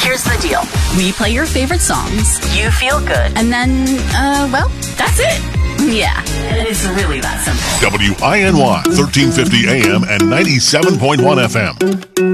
Here's the deal. We play your favorite songs. You feel good. And then, well, that's it. Yeah, it's really that simple. WINY, 1350 AM and 97.1 FM.